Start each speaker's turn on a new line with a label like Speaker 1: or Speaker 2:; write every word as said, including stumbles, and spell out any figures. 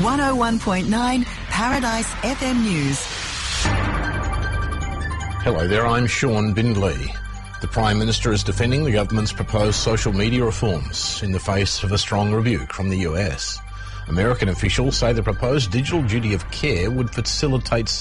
Speaker 1: one oh one point nine Paradise F M News.
Speaker 2: Hello there, I'm Sean Bindley. The Prime Minister is defending the government's proposed social media reforms in the face of a strong rebuke from the U S. American officials say the proposed digital duty of care would facilitate